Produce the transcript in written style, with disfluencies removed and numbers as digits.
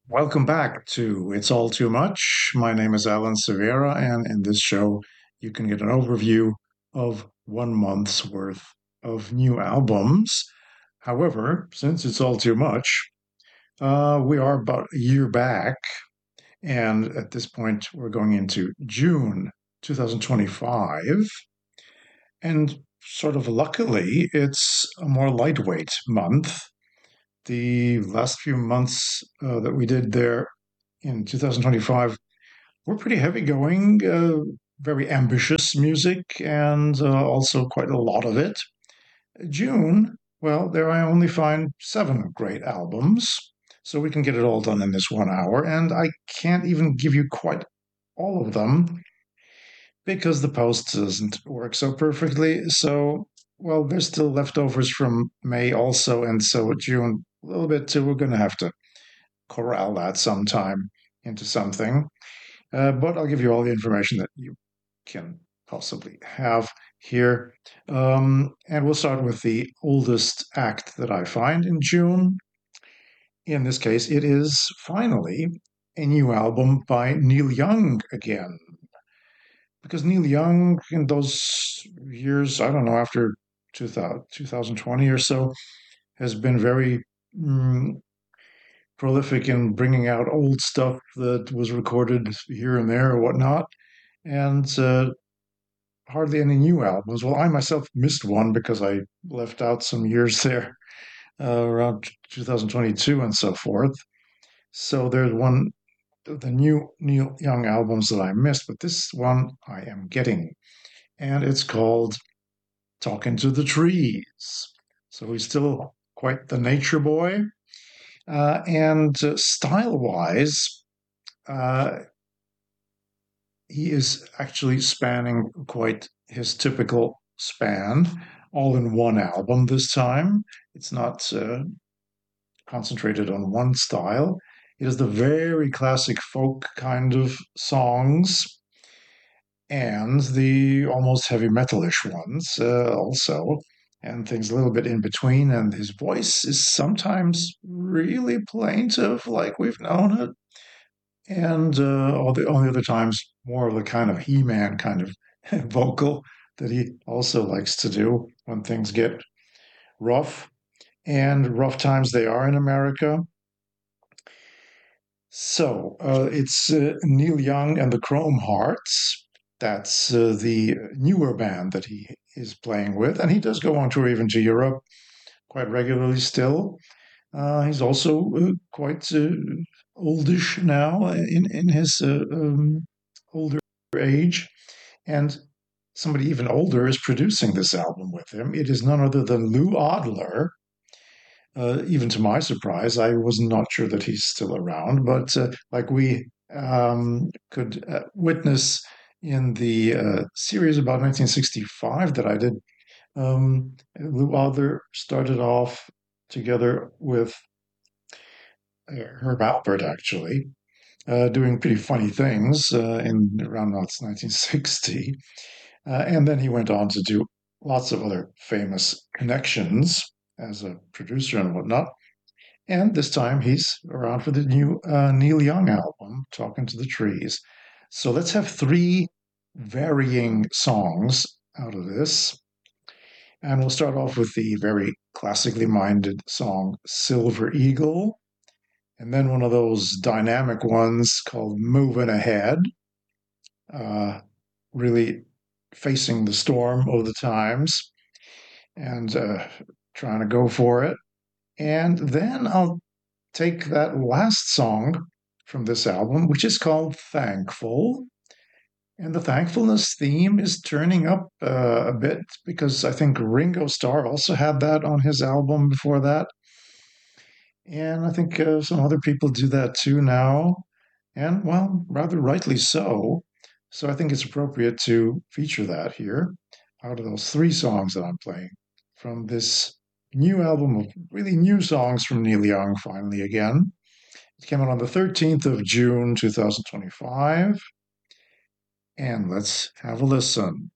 Welcome back to It's All Too Much. My name is Alan Severa, and in this show, you can get an overview of 1 month's worth of new albums. However, since it's all too much, we are about a year back, and at this point, we're going into June 2025. And sort of luckily, it's a more lightweight month. The last few months that we did there in 2025 were pretty heavy going, very ambitious music, and also quite a lot of it. June, well, there I only find seven great albums, so we can get it all done in this 1 hour, and I can't even give you quite all of them because the post doesn't work so perfectly. So, well, there's still leftovers from May also, and so June a little bit too. We're going to have to corral that sometime into something. But I'll give you all the information that you can possibly have here. And we'll start with the oldest act that I find in June. In this case, it is finally a new album by Neil Young again. Because Neil Young, in those years, I don't know, after 2020 or so, has been very prolific in bringing out old stuff that was recorded here and there or whatnot, and hardly any new albums. Well, I myself missed one because I left out some years there around 2022 and so forth. So there's one the new Neil Young albums that I missed, but this one I am getting, and it's called Talking to the Trees. So he's still quite the nature boy. And style wise, uh, he is actually spanning quite his typical span, all in one album this time. It's not concentrated on one style. It is the very classic folk kind of songs and the almost heavy metalish ones also, and things a little bit in between. And his voice is sometimes really plaintive, like we've known it, and all the only other times more of the kind of He-Man kind of vocal that he also likes to do when things get rough, and rough times they are in America. So it's Neil Young and the Chrome Hearts. That's the newer band that he is playing with, and he does go on tour even to Europe quite regularly still. He's also quite oldish now in his older age, and somebody even older is producing this album with him. It is none other than Lou Adler. Even to my surprise, I was not sure that he's still around, but like we could witness in the series about 1965 that I did, Lou Adler started off together with Herb Alpert, actually, doing pretty funny things in around 1960. And then he went on to do lots of other famous connections as a producer and whatnot. And this time he's around for the new Neil Young album, Talking to the Trees. So let's have three varying songs out of this. And we'll start off with the very classically minded song Silver Eagle, and then one of those dynamic ones called Moving Ahead, uh, really facing the storm of the times and trying to go for it. And then I'll take that last song from this album, which is called Thankful. And the thankfulness theme is turning up a bit because I think Ringo Starr also had that on his album before that. And I think some other people do that too now. And, well, rather rightly so. So I think it's appropriate to feature that here out of those three songs that I'm playing from this new album of really new songs from Neil Young, finally again. It came out on the 13th of June, 2025. And let's have a listen.